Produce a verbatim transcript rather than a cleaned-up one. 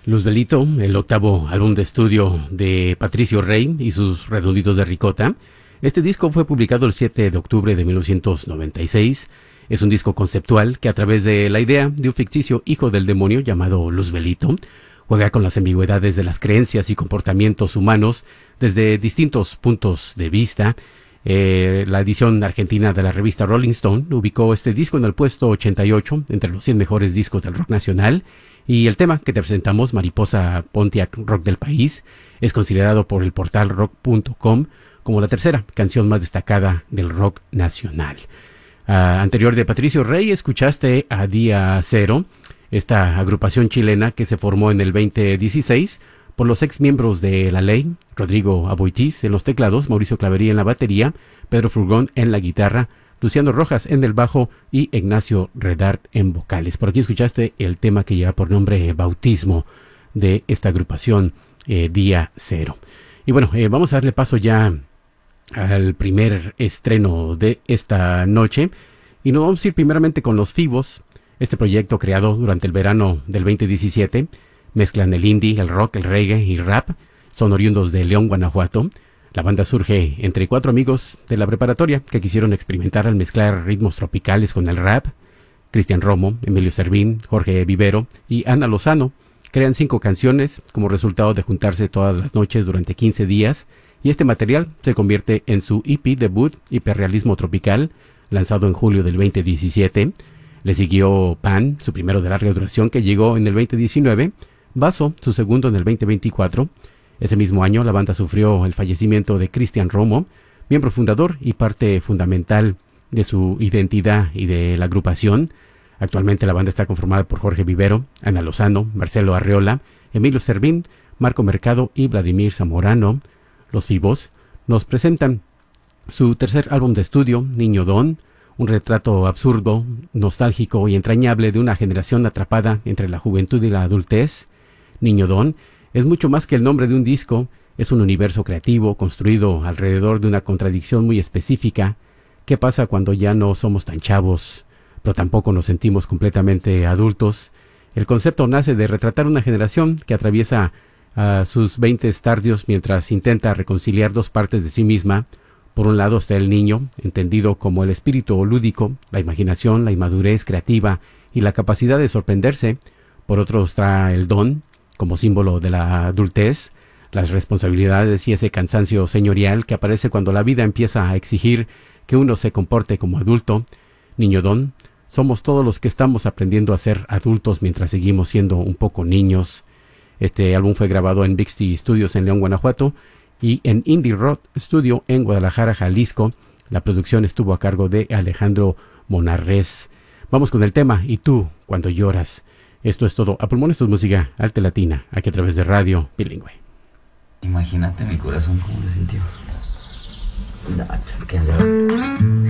Luzbelito, el octavo álbum de estudio de Patricio Rey y sus Redonditos de Ricota. Este disco fue publicado el siete de octubre de mil novecientos noventa y seis. Es un disco conceptual que, a través de la idea de un ficticio hijo del demonio llamado Luzbelito, juega con las ambigüedades de las creencias y comportamientos humanos desde distintos puntos de vista. Eh, la edición argentina de la revista Rolling Stone ubicó este disco en el puesto ochenta y ocho entre los cien mejores discos del rock nacional, y el tema que te presentamos, Mariposa Pontiac Rock del País, es considerado por el portal rock punto com como la tercera canción más destacada del rock nacional. Uh, anterior de Patricio Rey, escuchaste a Día Cero, esta agrupación chilena que se formó en el veinte dieciséis por los ex miembros de La Ley, Rodrigo Aboitiz en los teclados, Mauricio Clavería en la batería, Pedro Furgón en la guitarra, Luciano Rojas en el bajo y Ignacio Redart en vocales. Por aquí escuchaste el tema que lleva por nombre Bautismo de esta agrupación eh, Día Cero. Y bueno, eh, vamos a darle paso ya al primer estreno de esta noche y nos vamos a ir primeramente con Los Fibos. Este proyecto, creado durante el verano del veinte diecisiete, mezclan el indie, el rock, el reggae y rap. Son oriundos de León, Guanajuato. La banda surge entre cuatro amigos de la preparatoria que quisieron experimentar al mezclar ritmos tropicales con el rap. Cristian Romo, Emilio Servín, Jorge Vivero y Ana Lozano crean cinco canciones como resultado de juntarse todas las noches durante quince días, y este material se convierte en su E P debut, Hiperrealismo Tropical, lanzado en julio del veinte diecisiete. Le siguió Pan, su primero de larga duración, que llegó en el veinte diecinueve, Vaso, su segundo, en el veinte veinticuatro. Ese mismo año la banda sufrió el fallecimiento de Cristian Romo, miembro fundador y parte fundamental de su identidad y de la agrupación. Actualmente la banda está conformada por Jorge Vivero, Ana Lozano, Marcelo Arreola, Emilio Servín, Marco Mercado y Vladimir Zamorano. Los Fibos nos presentan su tercer álbum de estudio, Niño Don, un retrato absurdo, nostálgico y entrañable de una generación atrapada entre la juventud y la adultez. Niño Don es mucho más que el nombre de un disco, es un universo creativo construido alrededor de una contradicción muy específica. ¿Qué pasa cuando ya no somos tan chavos, pero tampoco nos sentimos completamente adultos? El concepto nace de retratar una generación que atraviesa a sus veintes tardios mientras intenta reconciliar dos partes de sí misma. Por un lado está el niño, entendido como el espíritu lúdico, la imaginación, la inmadurez creativa y la capacidad de sorprenderse. Por otro está el don, como símbolo de la adultez, las responsabilidades y ese cansancio señorial que aparece cuando la vida empieza a exigir que uno se comporte como adulto. Niño Don, somos todos los que estamos aprendiendo a ser adultos mientras seguimos siendo un poco niños. Este álbum fue grabado en Bixby Studios en León, Guanajuato, y en Indie Rock Studio en Guadalajara, Jalisco. La producción estuvo a cargo de Alejandro Monarrez. Vamos con el tema Y tú, cuando lloras. Esto es todo. A pulmones, esto es música alta latina, aquí a través de Radio Bilingüe. Imagínate mi corazón cómo lo sintió. ¿Qué hacer?